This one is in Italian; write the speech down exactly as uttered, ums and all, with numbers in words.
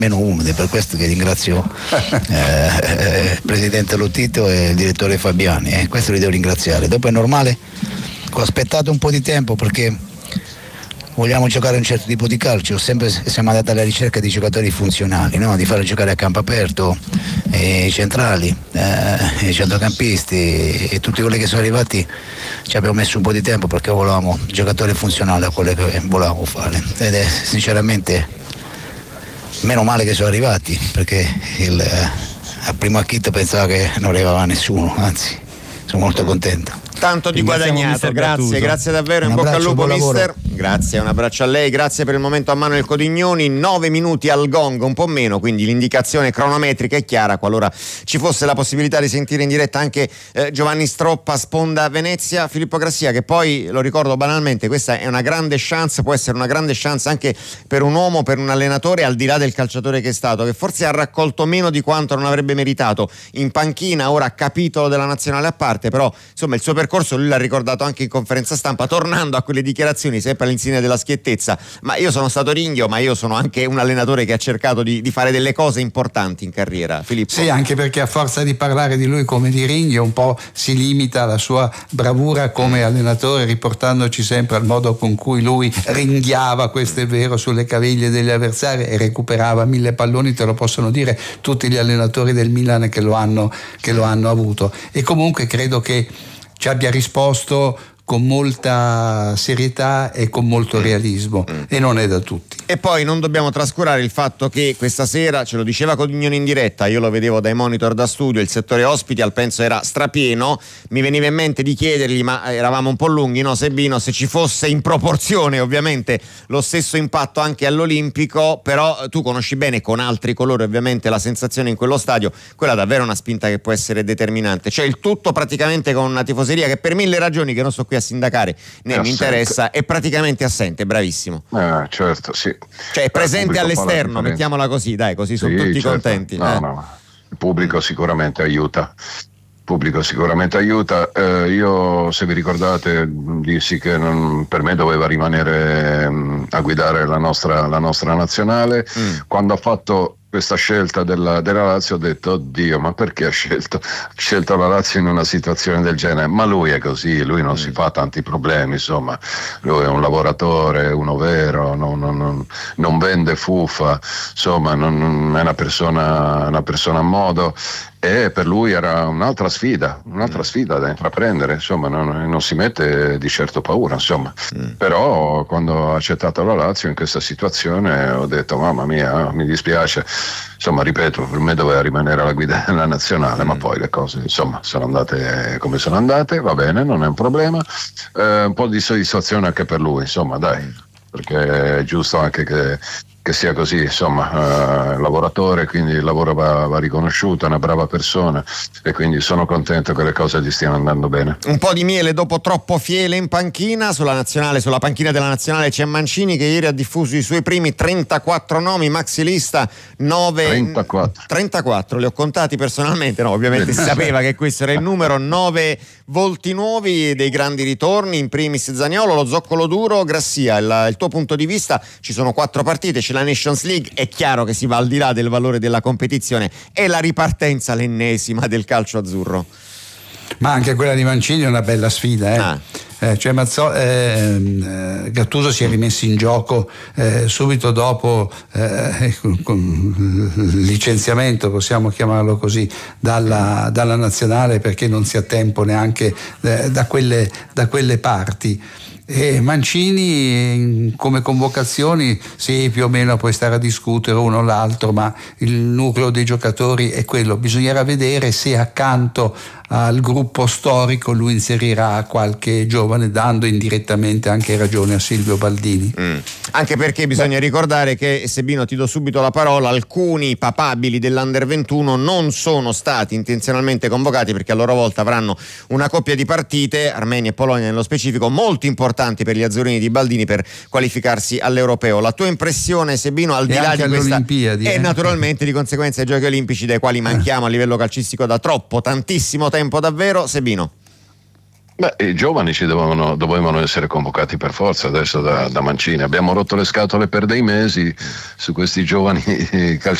meno umide, per questo che ringrazio eh, il presidente Lotito e il direttore Fabiani, eh, questo li devo ringraziare. Dopo è normale, ho aspettato un po' di tempo perché vogliamo giocare un certo tipo di calcio, sempre siamo andati alla ricerca di giocatori funzionali, no? Di fare giocare a campo aperto eh, i centrali, eh, i centrocampisti e tutti quelli che sono arrivati. Ci abbiamo messo un po' di tempo perché volevamo giocatori funzionali a quello che volevamo fare ed è sinceramente meno male che sono arrivati, perché il, eh, al primo acchito pensavo che non arrivava nessuno, anzi sono molto contento. Tanto di guadagnato, grazie, grazie davvero, in bocca al lupo mister. Grazie, un abbraccio a lei, grazie per il momento a mano del Codignoni. Nove minuti al gong, un po' meno, quindi l'indicazione cronometrica è chiara. Qualora ci fosse la possibilità di sentire in diretta anche eh, Giovanni Stroppa, Sponda Venezia, Filippo Grassia, che poi, lo ricordo banalmente, questa è una grande chance, può essere una grande chance anche per un uomo, per un allenatore, al di là del calciatore che è stato, che forse ha raccolto meno di quanto non avrebbe meritato in panchina, ora a capitolo della nazionale a parte, però insomma il suo percorso lui l'ha ricordato anche in conferenza stampa, tornando a quelle dichiarazioni sempre all'insegna della schiettezza: ma io sono stato Ringhio, ma io sono anche un allenatore che ha cercato di, di fare delle cose importanti in carriera. Filippo? Sì, anche perché a forza di parlare di lui come di Ringhio un po' si limita alla sua bravura come allenatore, riportandoci sempre al modo con cui lui ringhiava, questo è vero, sulle caviglie degli avversari e recuperava mille palloni. Te lo possono dire tutti gli allenatori del Milan che lo hanno, che lo hanno avuto, e comunque credo che ci abbia risposto con molta serietà e con molto realismo, mm. e non è da tutti. E poi non dobbiamo trascurare il fatto che questa sera, ce lo diceva Codignoni in diretta, io lo vedevo dai monitor da studio, il settore ospiti al Penso era strapieno. Mi veniva in mente di chiedergli, ma eravamo un po' lunghi, no Sebino, se ci fosse in proporzione ovviamente lo stesso impatto anche all'Olimpico, però tu conosci bene con altri colori ovviamente la sensazione in quello stadio, quella davvero è una spinta che può essere determinante, cioè il tutto praticamente con una tifoseria che per mille ragioni che non so qui a sindacare né mi interessa, è praticamente assente. Bravissimo. Eh, certo, sì. Cioè è presente all'esterno, mettiamola così, dai, così sono sì, tutti certo. contenti. No, eh. no, il pubblico sicuramente aiuta. Il pubblico sicuramente aiuta. Eh, io, se vi ricordate, dissi che non, per me doveva rimanere mh, a guidare la nostra, la nostra nazionale. Mm. Quando ha fatto questa scelta della, della Lazio ho detto: oddio, ma perché ha scelto, ha scelto la Lazio in una situazione del genere? Ma lui è così, lui non mm. si fa tanti problemi, insomma, lui è un lavoratore, uno vero, non, non, non, non vende fuffa, insomma, non, non è una persona, una persona a modo, e per lui era un'altra sfida, un'altra mm. sfida da intraprendere, insomma, non, non si mette di certo paura, insomma. Mm. Però quando ha accettato la Lazio in questa situazione ho detto: mamma mia, mi dispiace. Insomma, ripeto, per me doveva rimanere alla guida della nazionale, mm. ma poi le cose, insomma, sono andate come sono andate, va bene, non è un problema. Eh, un po' di soddisfazione anche per lui, insomma, dai, perché è giusto anche che che sia così, insomma, eh, lavoratore, quindi il lavoro va, va riconosciuto, è una brava persona, e quindi sono contento che le cose gli stiano andando bene. Un po' di miele dopo troppo fiele in panchina. Sulla nazionale, sulla panchina della nazionale c'è Mancini, che ieri ha diffuso i suoi primi trentaquattro nomi, maxi lista nove trentaquattro trentaquattro, li ho contati personalmente, no, ovviamente si sapeva che questo era il numero. Nove volti nuovi, dei grandi ritorni, in primis Zaniolo, lo zoccolo duro. Grassia, il, il tuo punto di vista? Ci sono quattro partite, c'è la Nations League, è chiaro che si va al di là del valore della competizione, e la ripartenza, l'ennesima, del calcio azzurro. Ma anche quella di Mancini è una bella sfida, eh? Ah. Eh, cioè Mazzo, eh, Gattuso si è rimesso in gioco eh, subito dopo eh, con il licenziamento, possiamo chiamarlo così, dalla, dalla nazionale, perché non si ha tempo neanche eh, da, quelle, da quelle parti. E Mancini come convocazioni sì, più o meno puoi stare a discutere uno o l'altro, ma il nucleo dei giocatori è quello. Bisognerà vedere se accanto al gruppo storico lui inserirà qualche giovane, dando indirettamente anche ragione a Silvio Baldini. Mm. Anche perché bisogna Beh. ricordare che, Sebino, ti do subito la parola, alcuni papabili dell'Under ventuno non sono stati intenzionalmente convocati, perché a loro volta avranno una coppia di partite, Armenia e Polonia nello specifico, molto importanti per gli azzurrini di Baldini per qualificarsi all'Europeo. La tua impressione, Sebino, al di là di questa, Olimpiadi, e eh? naturalmente di conseguenza ai Giochi Olimpici, dai quali manchiamo a livello calcistico da troppo, tantissimo tempo davvero, Sebino? Beh, i giovani ci dovevano, dovevano essere convocati per forza adesso da, da Mancini. Abbiamo rotto le scatole per dei mesi su questi giovani calciatori